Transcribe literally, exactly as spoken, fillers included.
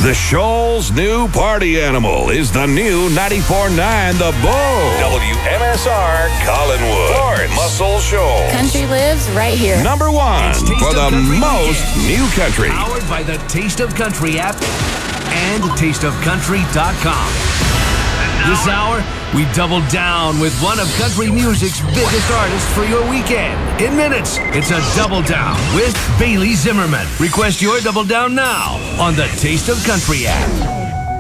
The Shoal's new party animal is the new ninety-four point nine The Bull. W M S R Collinwood. Florence. Muscle Shoals. Country lives right here. Number one for the most new country. Powered by the Taste of Country app and taste of country dot com. This hour, we double down with one of country music's biggest artists for your weekend. In minutes, it's a Double Down with Bailey Zimmerman. Request your Double Down now on the Taste of Country app.